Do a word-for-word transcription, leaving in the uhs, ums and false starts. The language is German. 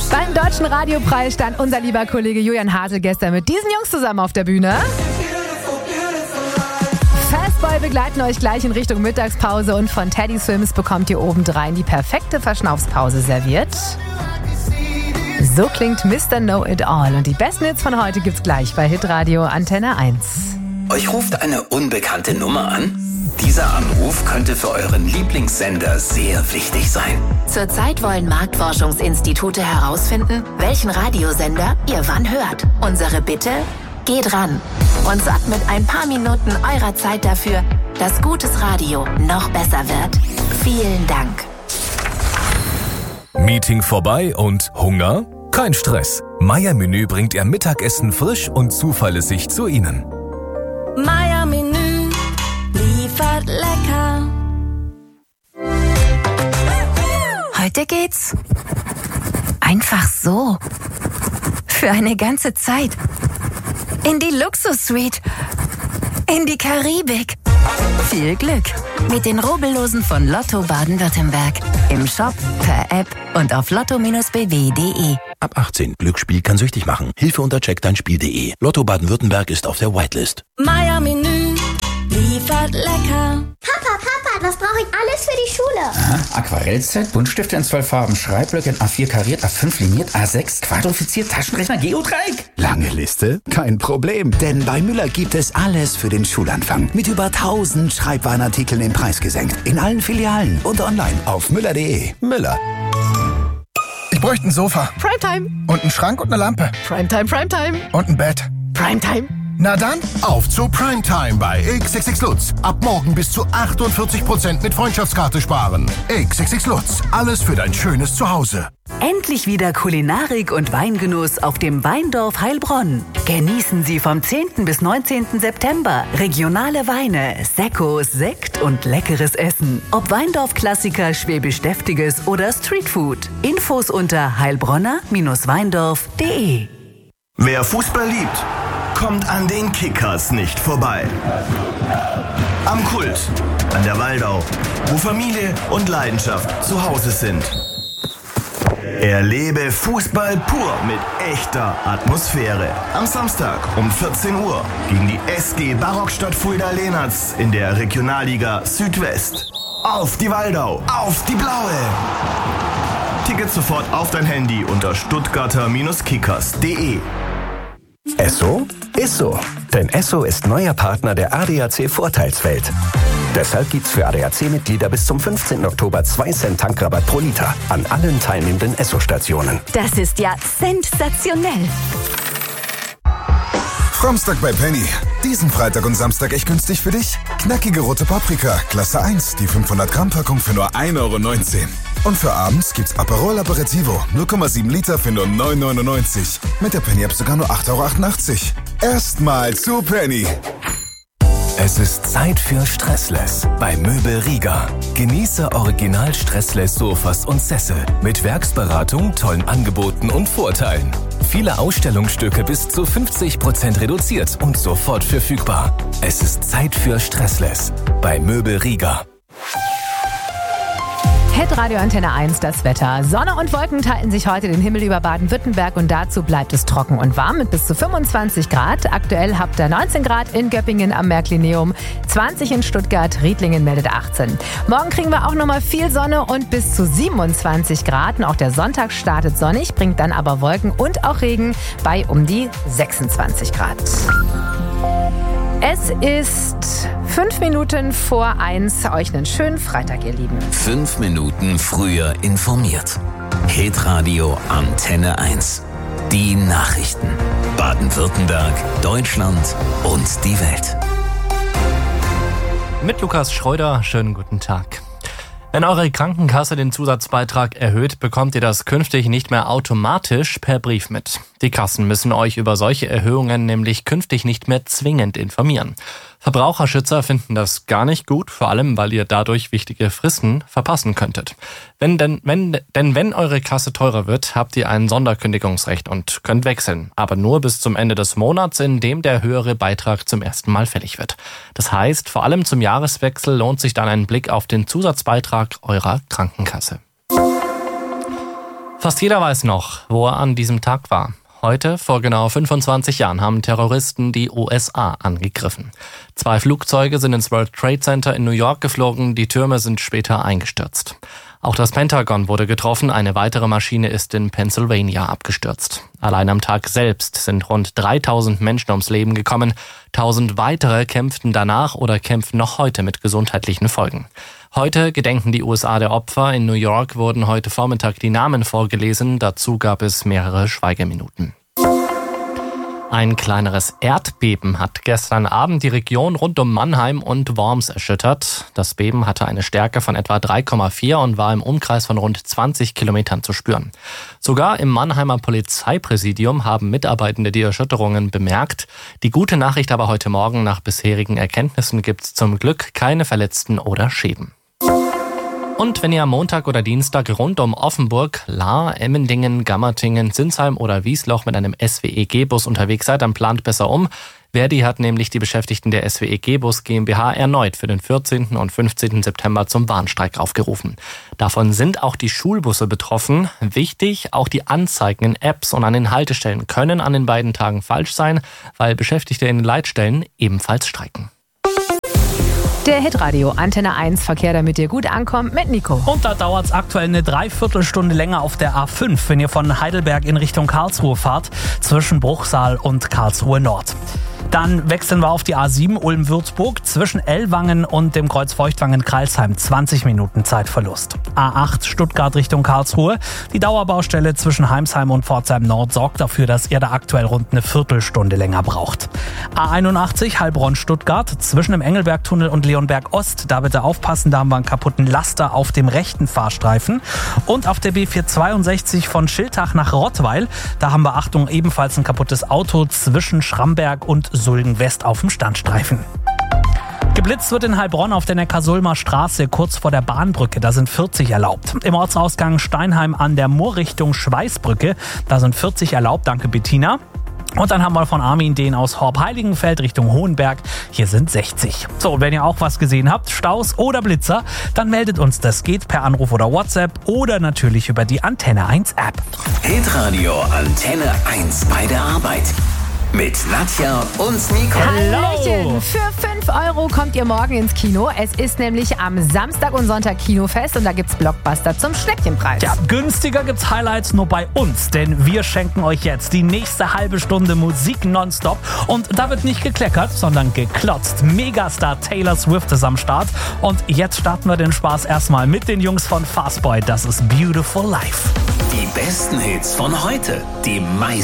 Beim Deutschen Radiopreis stand unser lieber Kollege Julian Hasel gestern mit diesen Jungs zusammen auf der Bühne. Fastboy begleiten euch gleich in Richtung Mittagspause und von Teddy Swims bekommt ihr obendrein die perfekte Verschnaufspause serviert. So klingt Mister Know-It-All und die besten Hits von heute gibt's gleich bei Hitradio Antenne eins. Euch ruft eine unbekannte Nummer an? Dieser Anruf könnte für euren Lieblingssender sehr wichtig sein. Zurzeit wollen Marktforschungsinstitute herausfinden, welchen Radiosender ihr wann hört. Unsere Bitte? Geht ran und sorgt mit ein paar Minuten eurer Zeit dafür, dass gutes Radio noch besser wird. Vielen Dank. Meeting vorbei und Hunger? Kein Stress. Meier Menü bringt ihr Mittagessen frisch und zuverlässig zu Ihnen. Meier Menü liefert lecker. Heute geht's einfach so. Für eine ganze Zeit. In die Luxus-Suite. In die Karibik. Viel Glück mit den Rubbellosen von Lotto Baden-Württemberg. Im Shop, per App und auf lotto Bindestrich b w punkt d e. Ab achtzehn. Glücksspiel kann süchtig machen. Hilfe unter check dein Spiel punkt d e. Lotto Baden-Württemberg ist auf der Whitelist. Meier Menü liefert lecker. Papa, Papa, was brauche ich alles für die Schule? Aha, Aquarellset, Buntstifte in zwölf Farben, Schreibblöcke in A vier kariert, A fünf liniert, A sechs quadrifiziert, Taschenrechner, Geodreieck. Lange Liste? Kein Problem, denn bei Müller gibt es alles für den Schulanfang. Mit über tausend Schreibwarenartikeln im Preis gesenkt. In allen Filialen und online auf müller punkt d e. Müller. Ich bräuchte ein Sofa. Primetime. Und einen Schrank und eine Lampe. Primetime, Primetime. Und ein Bett. Primetime. Na dann, auf zu Primetime bei X X X Lutz. Ab morgen bis zu achtundvierzig Prozent mit Freundschaftskarte sparen. X X X Lutz. Alles für dein schönes Zuhause. Endlich wieder Kulinarik und Weingenuss auf dem Weindorf Heilbronn. Genießen Sie vom zehnten bis neunzehnten September regionale Weine, Sekkos, Sekt und leckeres Essen. Ob Weindorf-Klassiker, Schwäbisch-Deftiges oder Streetfood. Infos unter heilbronner Weindorf punkt d e. Wer Fußball liebt, kommt an den Kickers nicht vorbei. Am Kult, an der Waldau, wo Familie und Leidenschaft zu Hause sind. Erlebe Fußball pur mit echter Atmosphäre. Am Samstag um vierzehn Uhr gegen die S G Barockstadt Fulda-Lehnertz in der Regionalliga Südwest. Auf die Waldau, auf die Blaue! Tickets sofort auf dein Handy unter stuttgarter Kickers punkt d e. Esso ist so. Denn Esso ist neuer Partner der A D A C Vorteilswelt. Deshalb gibt's für A D A C-Mitglieder bis zum fünfzehnten Oktober zwei Cent Tankrabatt pro Liter an allen teilnehmenden Esso-Stationen. Das ist ja sensationell. Framstag bei Penny. Diesen Freitag und Samstag echt günstig für dich. Knackige rote Paprika, Klasse eins, die fünfhundert Gramm Packung für nur ein Euro neunzehn. Und für abends gibt's Aperol Aperitivo, null Komma sieben Liter für nur neun Euro neunundneunzig. Mit der Penny-App sogar nur acht Euro achtundachtzig. Erstmal zu Penny. Es ist Zeit für Stressless bei Möbel Rieger. Genieße original Stressless Sofas und Sessel mit Werksberatung, tollen Angeboten und Vorteilen. Viele Ausstellungsstücke bis zu fünfzig Prozent reduziert und sofort verfügbar. Es ist Zeit für Stressless bei Möbel Rieger. Hitradio Antenne eins, das Wetter. Sonne und Wolken teilen sich heute den Himmel über Baden-Württemberg und dazu bleibt es trocken und warm mit bis zu fünfundzwanzig Grad. Aktuell habt ihr neunzehn Grad in Göppingen am Märklineum, zwanzig in Stuttgart, Riedlingen meldet achtzehn. Morgen kriegen wir auch nochmal viel Sonne und bis zu siebenundzwanzig Grad. Und auch der Sonntag startet sonnig, bringt dann aber Wolken und auch Regen bei um die sechsundzwanzig Grad. Es ist fünf Minuten vor eins. Euch einen schönen Freitag, ihr Lieben. Fünf Minuten früher informiert. Hitradio Antenne eins. Die Nachrichten. Baden-Württemberg, Deutschland und die Welt. Mit Lukas Schreuder, schönen guten Tag. Wenn eure Krankenkasse den Zusatzbeitrag erhöht, bekommt ihr das künftig nicht mehr automatisch per Brief mit. Die Kassen müssen euch über solche Erhöhungen nämlich künftig nicht mehr zwingend informieren. Verbraucherschützer finden das gar nicht gut, vor allem weil ihr dadurch wichtige Fristen verpassen könntet. Wenn denn, wenn, denn wenn eure Kasse teurer wird, habt ihr ein Sonderkündigungsrecht und könnt wechseln. Aber nur bis zum Ende des Monats, in dem der höhere Beitrag zum ersten Mal fällig wird. Das heißt, vor allem zum Jahreswechsel lohnt sich dann ein Blick auf den Zusatzbeitrag eurer Krankenkasse. Fast jeder weiß noch, wo er an diesem Tag war. Heute, vor genau fünfundzwanzig Jahren, haben Terroristen die U S A angegriffen. Zwei Flugzeuge sind ins World Trade Center in New York geflogen, die Türme sind später eingestürzt. Auch das Pentagon wurde getroffen, eine weitere Maschine ist in Pennsylvania abgestürzt. Allein am Tag selbst sind rund dreitausend Menschen ums Leben gekommen. Tausend weitere kämpften danach oder kämpfen noch heute mit gesundheitlichen Folgen. Heute gedenken die U S A der Opfer. In New York wurden heute Vormittag die Namen vorgelesen. Dazu gab es mehrere Schweigeminuten. Ein kleineres Erdbeben hat gestern Abend die Region rund um Mannheim und Worms erschüttert. Das Beben hatte eine Stärke von etwa drei Komma vier und war im Umkreis von rund zwanzig Kilometern zu spüren. Sogar im Mannheimer Polizeipräsidium haben Mitarbeitende die Erschütterungen bemerkt. Die gute Nachricht aber heute Morgen: nach bisherigen Erkenntnissen gibt es zum Glück keine Verletzten oder Schäden. Und wenn ihr am Montag oder Dienstag rund um Offenburg, Lahr, Emmendingen, Gammertingen, Sinsheim oder Wiesloch mit einem S W E G-Bus unterwegs seid, dann plant besser um. Verdi hat nämlich die Beschäftigten der S W E G-Bus GmbH erneut für den vierzehnten und fünfzehnten September zum Warnstreik aufgerufen. Davon sind auch die Schulbusse betroffen. Wichtig, auch die Anzeigen in Apps und an den Haltestellen können an den beiden Tagen falsch sein, weil Beschäftigte in den Leitstellen ebenfalls streiken. Der Hitradio Antenne eins Verkehr, damit ihr gut ankommt, mit Nico. Und da dauert es aktuell eine Dreiviertelstunde länger auf der A fünf, wenn ihr von Heidelberg in Richtung Karlsruhe fahrt, zwischen Bruchsal und Karlsruhe Nord. Dann wechseln wir auf die A sieben Ulm-Würzburg zwischen Ellwangen und dem Kreuz Feuchtwangen-Kreilsheim. zwanzig Minuten Zeitverlust. A acht Stuttgart Richtung Karlsruhe. Die Dauerbaustelle zwischen Heimsheim und Pforzheim Nord sorgt dafür, dass ihr da aktuell rund eine Viertelstunde länger braucht. A einundachtzig Heilbronn-Stuttgart zwischen dem Engelbergtunnel und Leonberg Ost. Da bitte aufpassen, da haben wir einen kaputten Laster auf dem rechten Fahrstreifen. Und auf der B vierhundertzweiundsechzig von Schiltach nach Rottweil. Da haben wir, Achtung, ebenfalls ein kaputtes Auto zwischen Schramberg und Sulgen West auf dem Standstreifen. Geblitzt wird in Heilbronn auf der Neckarsulmer Straße kurz vor der Bahnbrücke. Da sind vierzig erlaubt. Im Ortsausgang Steinheim an der Murrichtung Schweißbrücke. Da sind vierzig erlaubt. Danke, Bettina. Und dann haben wir von Armin den aus Horb-Heiligenfeld Richtung Hohenberg. Hier sind sechzig. So, und wenn ihr auch was gesehen habt, Staus oder Blitzer, dann meldet uns. Das geht per Anruf oder WhatsApp oder natürlich über die Antenne eins App. Hitradio Antenne eins bei der Arbeit. Mit Nadja und Nico. Hallöchen! Für fünf Euro kommt ihr morgen ins Kino. Es ist nämlich am Samstag und Sonntag Kinofest und da gibt's Blockbuster zum Schnäppchenpreis. Ja, günstiger gibt's Highlights nur bei uns, denn wir schenken euch jetzt die nächste halbe Stunde Musik nonstop. Und da wird nicht gekleckert, sondern geklotzt. Megastar Taylor Swift ist am Start. Und jetzt starten wir den Spaß erstmal mit den Jungs von Fastboy. Das ist Beautiful Life. Die besten Hits von heute. Die meisten